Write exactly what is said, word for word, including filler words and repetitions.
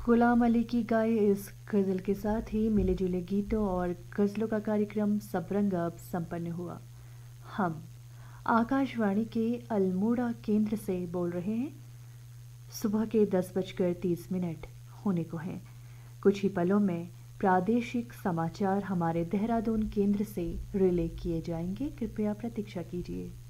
गुलाम अली की गाए इस गज़ल के साथ ही मिले जुले गीतों और गज़लों का कार्यक्रम सबरंग अब संपन्न हुआ। हम आकाशवाणी के अल्मोड़ा केंद्र से बोल रहे हैं। सुबह के दस बजकर तीस मिनट होने को हैं। कुछ ही पलों में प्रादेशिक समाचार हमारे देहरादून केंद्र से रिले किए जाएंगे। कृपया प्रतीक्षा कीजिए।